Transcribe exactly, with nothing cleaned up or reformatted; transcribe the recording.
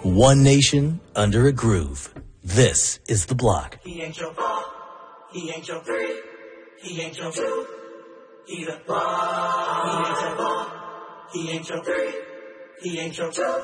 One nation under a groove. This is The Block. He ain't your four, he ain't your three, he ain't your two, he's a four. He ain't your four, he ain't your three, he ain't your two.